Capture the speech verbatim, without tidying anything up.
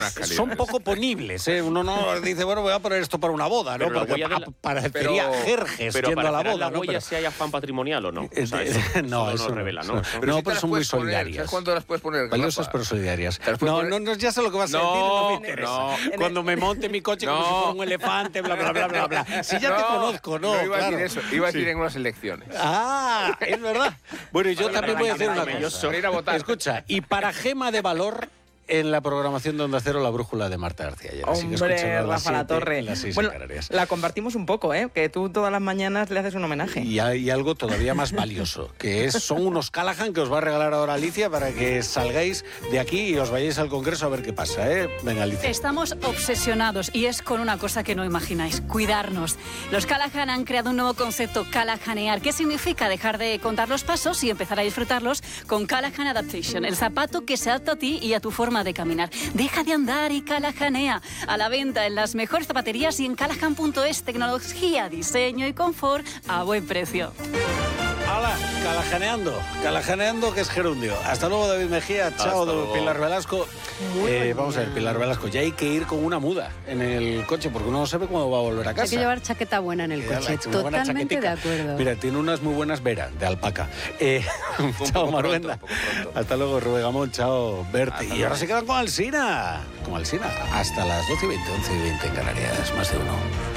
son poco ponibles, ¿eh? Uno no dice, bueno, voy a poner esto para una boda, ¿no? Pero la Porque huella de la- pa- parecería pero- Jerjes Pero yendo a la aparecerá en boda, la ¿no? huella Pero- si hay afán patrimonial o no. Eh, O sea, eh, eso, no, eso eso no no revela, eso ¿no? no. Eso- No, si te pero las son muy puedes poner, solidarias. ¿sabes cuándo las puedes poner? Valiosas Rafa? pero solidarias. ¿Te las puedes No, poner? no, no, ya sé lo que vas a No, decir, no me no. interesa. Cuando me monte mi coche como No. si fuera un elefante, bla, bla, bla, bla, bla. Si ya no, te conozco, no, No iba claro. a decir eso, iba a decir Sí. en unas elecciones. Ah, es verdad. Bueno, y yo Oye, también voy a decir una maravilloso. cosa. Para ir a votar. Escucha, y para gema de valor, en la programación de Onda Cero, la brújula de Marta García Lleras. Así que Hombre, escúchala a las Rafa La siete, Torre. las seis en Bueno, Canarias. la compartimos un poco, ¿eh? Que tú todas las mañanas le haces un homenaje. Y hay algo todavía más valioso, que es, son unos Callahan que os va a regalar ahora Alicia para que salgáis de aquí y os vayáis al Congreso a ver qué pasa, ¿eh? Venga, Alicia. Estamos obsesionados y es con una cosa que no imagináis, cuidarnos. Los Callahan han creado un nuevo concepto, Callahanear, que significa dejar de contar los pasos y empezar a disfrutarlos con Callahan Adaptation, el zapato que se adapta a ti y a tu forma de caminar. Deja de andar y Callahanea. A la venta en las mejores zapaterías y en callahan punto es. Tecnología, diseño y confort a buen precio. ¡Hala! Calajaneando. Calajaneando, que es gerundio. Hasta luego, David Mejía. Chao, luego. Pilar Velasco. Eh, vamos a ver, Pilar Velasco, ya hay que ir con una muda en el coche porque uno no sabe cuándo va a volver a casa. Hay que llevar chaqueta buena en el Cuidado, coche. una buena Totalmente de chaquetica. acuerdo. Mira, tiene unas muy buenas veras de alpaca. Eh, chao, poco Maruenda. pronto, un poco pronto. Hasta luego, Rubén Gamón. Chao, Berti. Hasta Y luego. ahora se quedan con Alsina. Con Alsina. Hasta las doce y veinte, once y veinte en Canarias. Más de uno.